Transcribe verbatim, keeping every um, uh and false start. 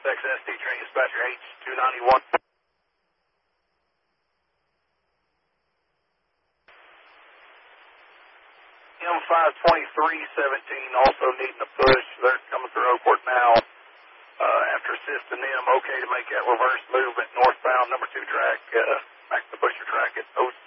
X S D train dispatcher H two ninety-one. M five twenty-three seventeen also needing a push. They're coming through Oakport now. Uh, after assisting them, okay to make that reverse movement northbound number two track, uh, back to the Busher track at oh